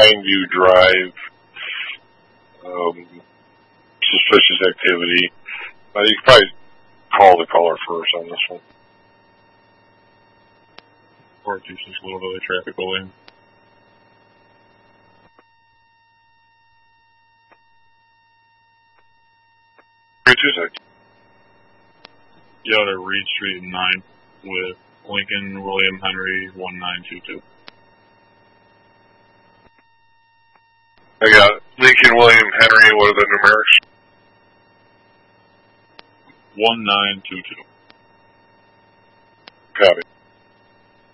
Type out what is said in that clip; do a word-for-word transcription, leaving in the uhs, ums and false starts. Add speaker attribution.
Speaker 1: Pineview Drive. Um, suspicious activity. Uh, you can probably call the caller first on this one.
Speaker 2: Or just a little bit of traffic going.
Speaker 1: Three two six.
Speaker 2: You out at Reed Street and nine with Lincoln William Henry one nine two two.
Speaker 1: I got Lincoln William Henry. What are the numerics?
Speaker 2: one nine two two.
Speaker 1: Copy.